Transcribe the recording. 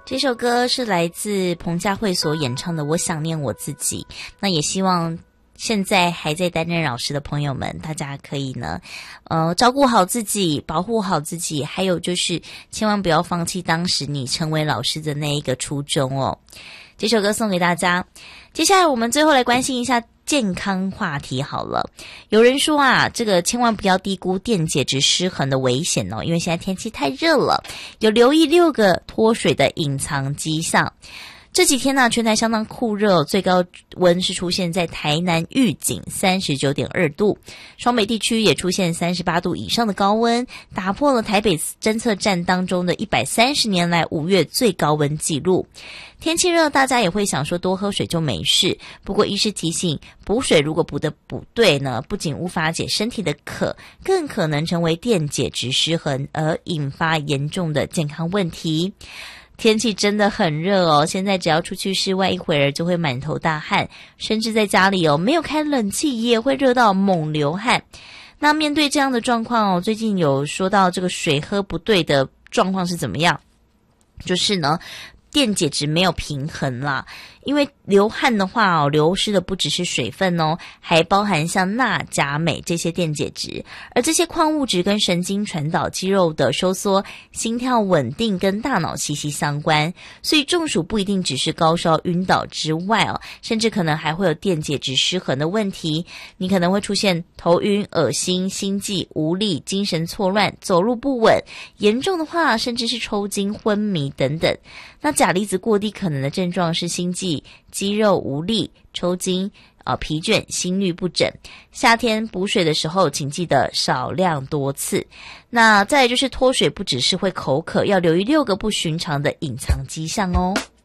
这首歌是来自彭佳慧所演唱的《我想念我自己》。那也希望现在还在担任老师的朋友们，大家可以呢照顾好自己，保护好自己，还有就是千万不要放弃当时你成为老师的那一个初衷哦。这首歌送给大家。接下来我们最后来关心一下健康话题好了。有人说啊，这个千万不要低估电解质失衡的危险哦，因为现在天气太热了，有留意6个脱水的隐藏迹象。这几天呢，全台相当酷热，最高温是出现在台南玉井 39.2 度，双北地区也出现38度以上的高温，打破了台北侦测站当中的130年来5月最高温纪录。天气热，大家也会想说多喝水就没事，不过医师提醒，补水如果补得不对呢，不仅无法解身体的渴，更可能成为电解质失衡而引发严重的健康问题。天气真的很热哦，现在只要出去室外一会儿就会满头大汗，甚至在家里哦没有开冷气也会热到猛流汗。那面对这样的状况哦，最近有说到这个水喝不对的状况是怎么样？就是呢，电解质没有平衡啦。因为流汗的话哦，流失的不只是水分哦，还包含像钠、钾、镁这些电解质，而这些矿物质跟神经传导、肌肉的收缩、心跳稳定跟大脑息息相关。所以中暑不一定只是高烧、晕倒之外哦，甚至可能还会有电解质失衡的问题。你可能会出现头晕、恶心、心悸、无力、精神错乱、走路不稳，严重的话甚至是抽筋、昏迷等等。那钾离子过低可能的症状是心悸、肌肉无力、抽筋、疲倦、心律不整。夏天补水的时候，请记得少量多次。那再来就是脱水，不只是会口渴，要留意6个不寻常的隐藏迹象哦。